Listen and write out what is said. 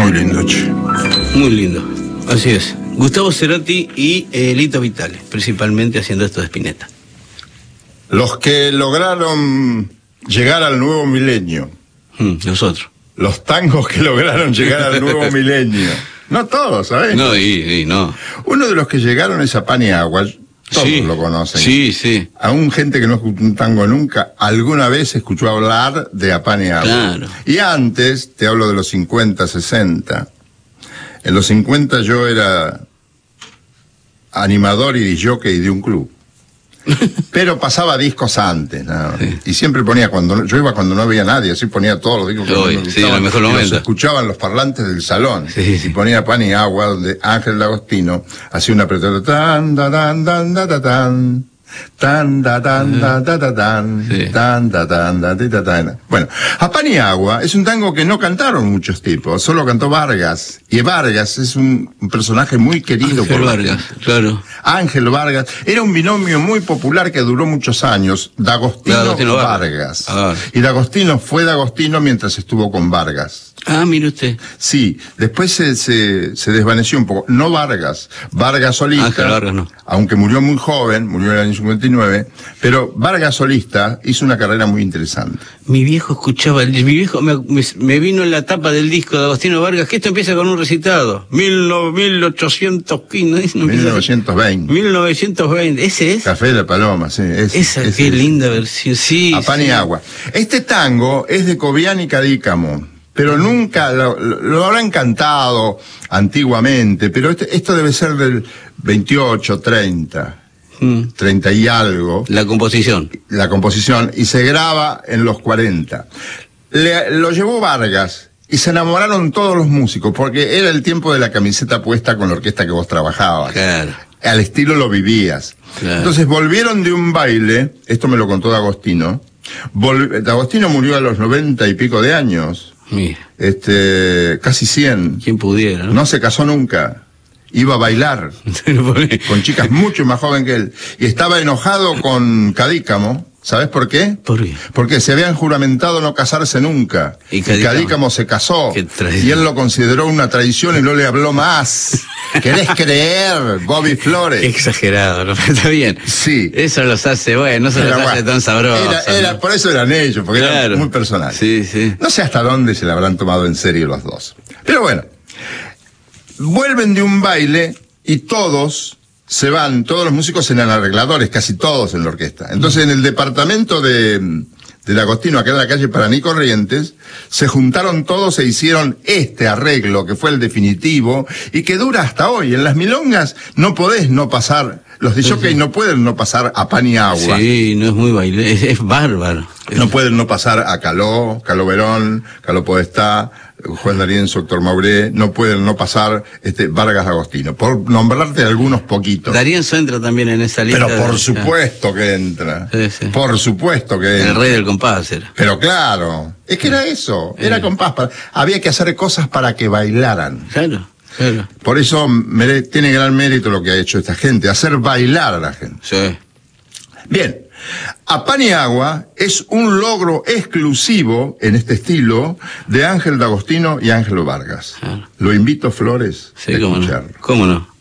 Muy lindo, che. Muy lindo, así es. Gustavo Cerati y Lito Vitale, principalmente haciendo esto de Spinetta. Los que lograron llegar al nuevo milenio. Nosotros. Los tangos que lograron llegar al nuevo milenio. No todos, ¿sabes? No, y no. Uno de los que llegaron es a Pan y Agua. Todos Sí, lo conocen. Sí, sí. Aún gente que no escuchó un tango nunca, alguna vez escuchó hablar de A Pan y Agua. Claro. Y antes, te hablo de los 50, 60. En los 50 yo era animador y disjockey de un club. Pero pasaba discos antes, ¿no? Sí. Y siempre ponía, yo iba cuando no había nadie, así ponía todos los discos que me gustaban, sí, en el mejor y momento. los escuchaban los parlantes del salón. Sí. Y ponía Pan y Agua, donde Ángel D'Agostino hacía una apretada tan da tan tan da da tan tan da tan da da da tan Sí. tan da tan da da tan. Bueno, A Pan y Agua es un tango que no cantaron muchos tipos, solo cantó Vargas. Y Vargas es un personaje muy querido Ángel por la Vargas, gente. claro. Ángel Vargas era un binomio muy popular que duró muchos años, D'Agostino Vargas. Ah. Y D'Agostino fue D'Agostino mientras estuvo con Vargas. Ah, mire usted. Sí, después se desvaneció un poco. No Vargas, Vargas solista. Ángel Vargas no. Aunque murió muy joven, murió en el año 59, pero Vargas solista hizo una carrera muy interesante. Mi viejo escuchaba, mi viejo me vino en la tapa del disco de Agostino Vargas, que esto empieza con un recitado. 1815. 1920. 1920, ese es. Café de la Paloma, sí. Qué linda versión, sí. A Pan y Agua. Este tango es de Cobián y Cadícamo, pero nunca lo habrán cantado antiguamente, pero esto debe ser del 28, 30. 30 y algo. La composición, Y se graba en los 40. Lo llevó Vargas y se enamoraron todos los músicos, porque era el tiempo de la camiseta puesta con la orquesta que vos trabajabas. claro. Al estilo lo vivías. Claro. Entonces volvieron de un baile, esto me lo contó D'Agostino. D'Agostino murió a los 90 y pico de años. Mira, Casi 100. quien pudiera, ¿no? No se casó nunca. Iba a bailar con chicas mucho más jóvenes que él. Y estaba enojado con Cadícamo. ¿Sabes por qué? ¿Por qué? Porque se habían juramentado no casarse nunca. Y Y Cadícamo Cadícamo se casó. Qué traición. Y él lo consideró una traición y no le habló más. ¿Querés creer, Bobby Flores? Exagerado, ¿no? Está bien. Sí. Eso los hace, bueno, no se los hace tan sabrosos. ¿no? Por eso eran ellos, porque Claro. eran muy personales. Sí, sí. No sé hasta dónde se la habrán tomado en serio los dos. Pero bueno, vuelven de un baile y todos se van, todos los músicos eran arregladores, casi todos en la orquesta. Entonces en el departamento de D'Agostino, acá en la calle Paraná y Corrientes, se juntaron todos e hicieron este arreglo, que fue el definitivo, y que dura hasta hoy. En las milongas no podés no pasar, los disjockeys no pueden no pasar a Pan y Agua. Sí, no es muy baile, es bárbaro. No pueden no pasar a Caló Verón, Caló Podestá, Juan D'Arienzo, Héctor Mauré, no pueden no pasar Vargas D'Agostino, por nombrarte algunos poquitos. D'Arienzo entra también en esa lista. Pero por supuesto que entra. Sí, sí. Por supuesto que entra. El rey del compás era. Pero claro, es que era eso, era compás. Había que hacer cosas para que bailaran. Claro, claro. Por eso tiene gran mérito lo que ha hecho esta gente, hacer bailar a la gente. Sí. Bien, A Pan y Agua es un logro exclusivo en este estilo de Ángel D'Agostino y Ángelo Vargas. Claro. Lo invito, Flores, Sí, a cómo no. escucharlo. ¿Cómo no?